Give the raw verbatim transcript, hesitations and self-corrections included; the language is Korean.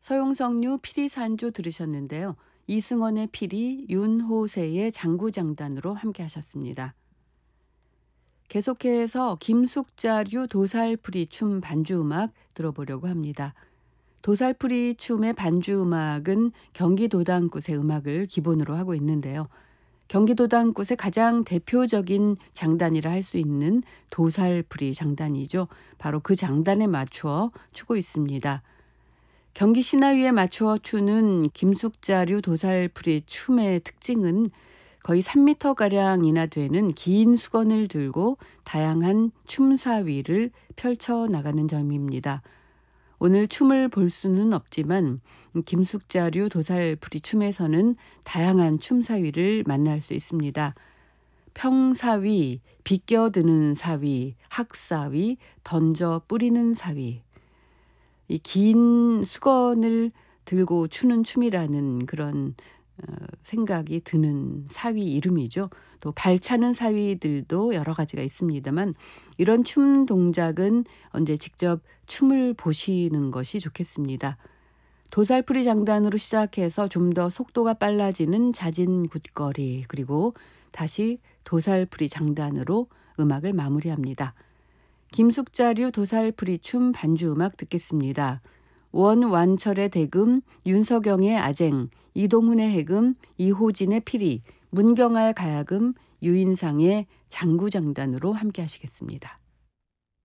서용석류 피리산조 들으셨는데요. 이승원의 피리, 윤호세의 장구장단으로 함께 하셨습니다. 계속해서 김숙자류 도살풀이 춤 반주음악 들어보려고 합니다. 도살풀이 춤의 반주음악은 경기도당굿의 음악을 기본으로 하고 있는데요. 경기도당굿의 가장 대표적인 장단이라 할 수 있는 도살풀이 장단이죠. 바로 그 장단에 맞추어 추고 있습니다. 경기 신화위에 맞추어 추는 김숙자류 도살풀이 춤의 특징은 거의 삼 미터가량이나 되는 긴 수건을 들고 다양한 춤사위를 펼쳐나가는 점입니다. 오늘 춤을 볼 수는 없지만 김숙자류 도살풀이 춤에서는 다양한 춤사위를 만날 수 있습니다. 평사위, 비껴드는 사위, 학사위, 던져 뿌리는 사위. 이 긴 수건을 들고 추는 춤이라는 그런 어, 생각이 드는 사위 이름이죠. 또 발차는 사위들도 여러 가지가 있습니다만 이런 춤 동작은 언제 직접 춤을 보시는 것이 좋겠습니다. 도살풀이 장단으로 시작해서 좀 더 속도가 빨라지는 자진 굿거리, 그리고 다시 도살풀이 장단으로 음악을 마무리합니다. 김숙자류 도살풀이 춤 반주음악 듣겠습니다. 원완철의 대금, 윤석영의 아쟁, 이동훈의 해금, 이호진의 피리, 문경아의 가야금, 유인상의 장구장단으로 함께 하시겠습니다.